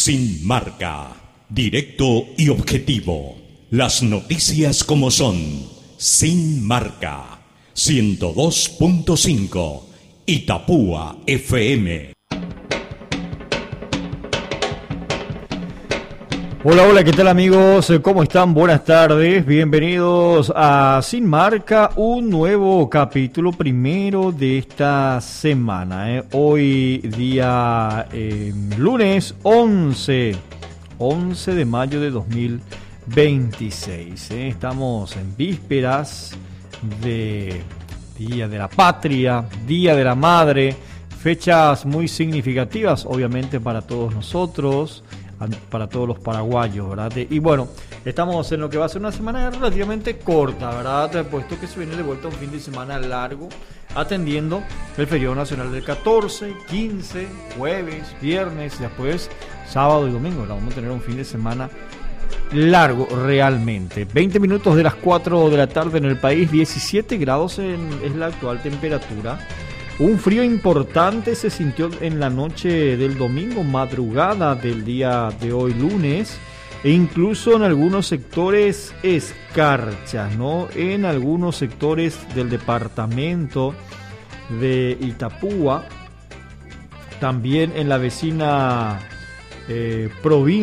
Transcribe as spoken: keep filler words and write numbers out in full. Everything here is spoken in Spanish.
Sin marca, directo y objetivo. Las noticias como son. Sin marca. ciento dos punto cinco. Itapúa F M. Hola, hola, ¿qué tal amigos? ¿Cómo están? Buenas tardes, bienvenidos a Sin Marca, un nuevo capítulo primero de esta semana. ¿eh? Hoy día eh, lunes once de mayo de dos mil veintiséis. ¿eh? Estamos en vísperas de Día de la Patria, Día de la Madre, fechas muy significativas obviamente para todos nosotros, para todos los paraguayos, ¿verdad? Y bueno, estamos en lo que va a ser una semana relativamente corta, ¿verdad? Puesto que se viene de vuelta un fin de semana largo, atendiendo el feriado nacional del catorce, quince, jueves, viernes, después sábado y domingo, ¿verdad? Vamos a tener un fin de semana largo realmente. veinte minutos de las cuatro de la tarde en el país, diecisiete grados en, es la actual temperatura. Un frío importante se sintió en la noche del domingo, madrugada del día de hoy lunes, e incluso en algunos sectores escarchas, ¿no? En algunos sectores del departamento de Itapúa, también en la vecina eh, provincia